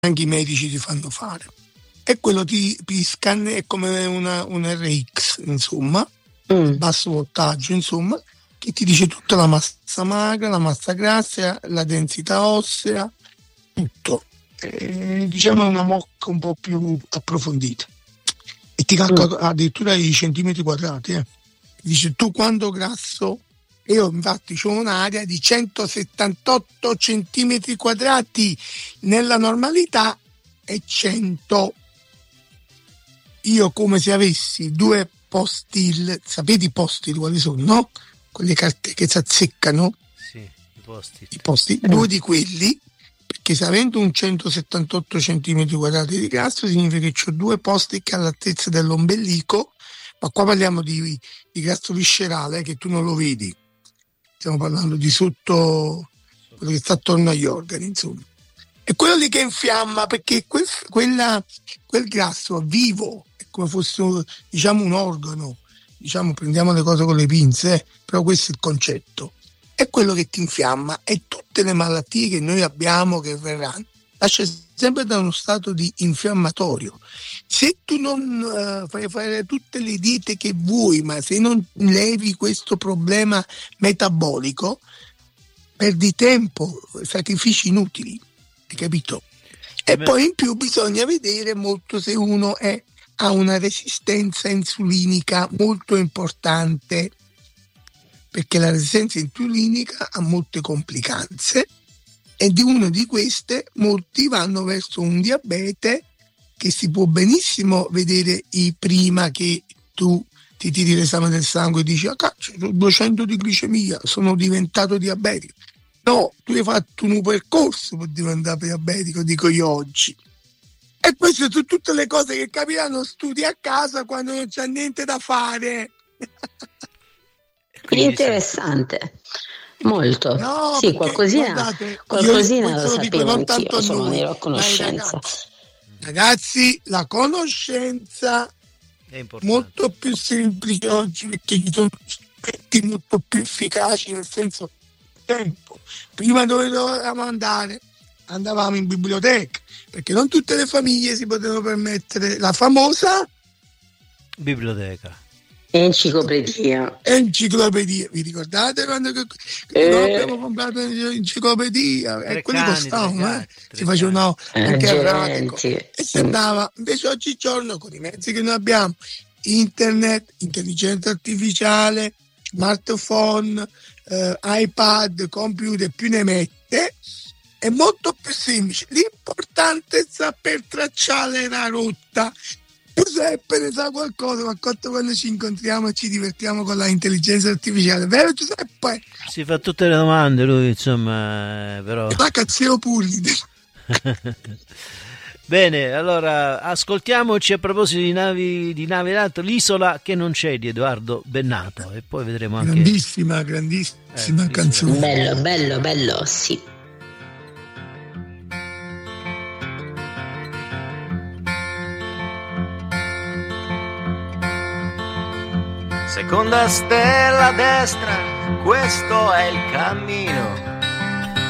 anche i medici ti fanno fare. E quello ti scanna, è come un RX, insomma, basso voltaggio, insomma, che ti dice tutta la massa magra, la massa grassa, la densità ossea, tutto. Diciamo una mocca un po' più approfondita. E ti calcola addirittura i centimetri quadrati. Dice tu quanto grasso. Io infatti ho un'area di 178 centimetri quadrati, nella normalità è 100. Io come se avessi due postil, sapete i postil quali sono, no? Quelle carte che si azzeccano? Sì, i posti, due di quelli, perché se avendo un 178 centimetri quadrati di grasso significa che ho due posti che all'altezza dell'ombelico, ma qua parliamo di grasso viscerale, che tu non lo vedi. Stiamo parlando di sotto, quello che sta attorno agli organi, insomma. È quello lì che infiamma, perché quel grasso vivo, è come fosse diciamo un organo, diciamo prendiamo le cose con le pinze, però questo è il concetto. È quello che ti infiamma, e tutte le malattie che noi abbiamo che verranno, nasce sempre da uno stato di infiammatorio. Se tu non fai fare tutte le diete che vuoi, ma se non levi questo problema metabolico, perdi tempo, sacrifici inutili, hai capito? E poi in più bisogna vedere molto se uno ha una resistenza insulinica molto importante, perché la resistenza insulinica ha molte complicanze, e di una di queste molti vanno verso un diabete che si può benissimo vedere prima che tu ti tiri l'esame del sangue e dici cacchio, ho 200 di glicemia, sono diventato diabetico. No, tu hai fatto un percorso per diventare diabetico, dico io oggi. E queste sono tutte le cose che capiranno, studi a casa quando non c'è niente da fare. Interessante. Molto. No, sì, perché, qualcosina lo sapevo anch'io, sono ne ero a conoscenza. Ragazzi, la conoscenza è molto più semplice oggi, perché ci sono strumenti molto più efficaci, nel senso tempo. Prima dove dovevamo andare? Andavamo in biblioteca, perché non tutte le famiglie si potevano permettere la famosa biblioteca. Enciclopedia. Vi ricordate quando abbiamo comprato l'enciclopedia? E quelli costavano, si facevano anche erratico. E si andava, invece oggigiorno con i mezzi che noi abbiamo, internet, intelligenza artificiale, smartphone, iPad, computer, più ne mette, è molto più semplice. L'importante è saper tracciare la rotta. Giuseppe ne sa qualcosa, ma quando ci incontriamo e ci divertiamo con la intelligenza artificiale, vero Giuseppe? Si fa tutte le domande lui, insomma, però la cazzeo pulite. Bene, allora ascoltiamoci a proposito di navi d'alto, L'isola che non c'è di Edoardo Bennato, e poi vedremo anche grandissima canzone. Bello, sì. Seconda stella a destra, questo è il cammino.